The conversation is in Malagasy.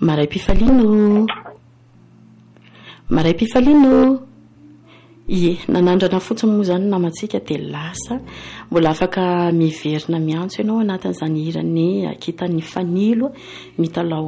maray pifalino ie nanandrana fotsiny moa zany namatsika de lasa mbola afaka miverina miantso ianao anatin'izany hirany akitany fanilo mitalao